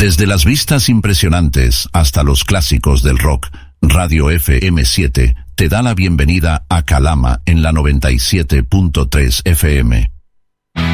Desde las vistas impresionantes hasta los clásicos del rock, Radio FM7 te da la bienvenida a Calama en la 97.3 FM.